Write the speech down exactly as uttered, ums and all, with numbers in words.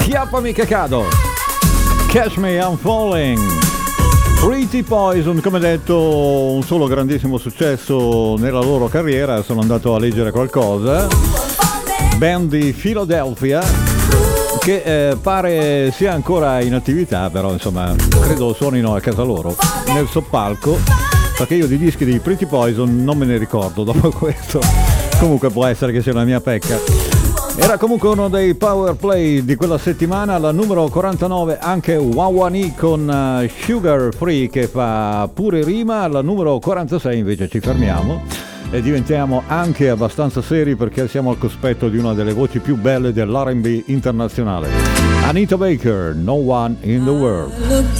Schiappami che cado. Catch Me I'm Falling. Pretty Poison, come detto, un solo grandissimo successo nella loro carriera. Sono andato a leggere qualcosa. Band di Philadelphia che eh, pare sia ancora in attività, però insomma credo suonino a casa loro nel soppalco, perché io di dischi di Pretty Poison non me ne ricordo dopo questo. Comunque può essere che sia una mia pecca. Era comunque uno dei power play di quella settimana. La numero quarantanove anche Wawani con uh, Sugar Free, che fa pure rima. Alla numero quarantasei invece ci fermiamo e diventiamo anche abbastanza seri, perché siamo al cospetto di una delle voci più belle dell'R and B internazionale, Anita Baker, No One in the World.